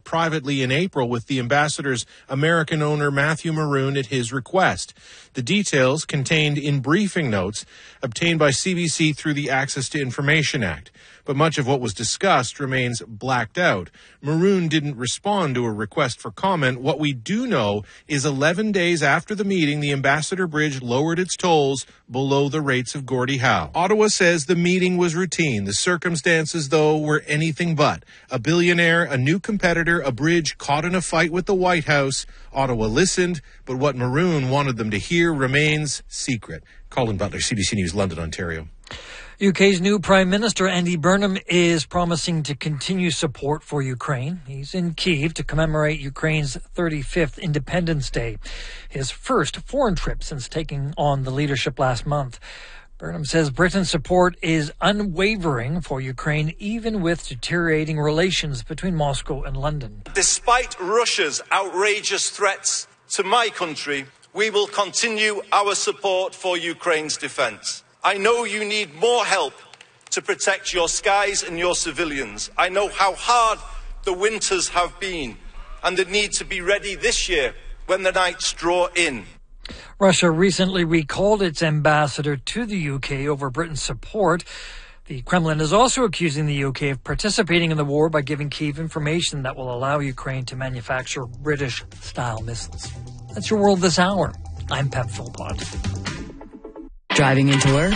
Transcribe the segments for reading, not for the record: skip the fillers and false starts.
privately in April with the ambassador's American owner Matthew Maroon at his request. The details contained in briefing notes obtained by CBC through the Access to Information Act. But much of what was discussed remains blacked out. Maroon didn't respond to a request for comment. What we do know is 11 days after the meeting, the Ambassador Bridge lowered its tolls below the rates of Gordie Howe. Ottawa says the meeting was routine. The circumstances, though, were anything but. A billionaire, a new competitor, a bridge caught in a fight with the White House. Ottawa listened, but what Maroon wanted them to hear remains secret. Colin Butler, CBC News, London, Ontario. UK's new Prime Minister, Andy Burnham, is promising to continue support for Ukraine. He's in Kyiv to commemorate Ukraine's 35th Independence Day, his first foreign trip since taking on the leadership last month. Burnham says Britain's support is unwavering for Ukraine, even with deteriorating relations between Moscow and London. Despite Russia's outrageous threats to my country, we will continue our support for Ukraine's defence. I know you need more help to protect your skies and your civilians. I know how hard the winters have been and the need to be ready this year when the nights draw in. Russia recently recalled its ambassador to the UK over Britain's support. The Kremlin is also accusing the UK of participating in the war by giving Kyiv information that will allow Ukraine to manufacture British-style missiles. That's your world this hour. I'm Pep Philpott. Driving into work?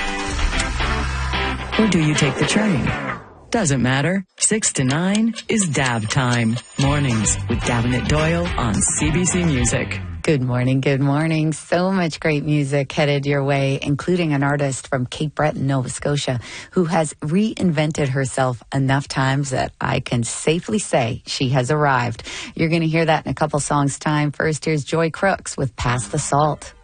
Or do you take the train? Doesn't matter. 6 to 9 is DAB time. Mornings with Davenant Doyle on CBC Music. Good morning, good morning. So much great music headed your way, including an artist from Cape Breton, Nova Scotia, who has reinvented herself enough times that I can safely say she has arrived. You're going to hear that in a couple songs' time. First, here's Joy Crooks with Pass the Salt.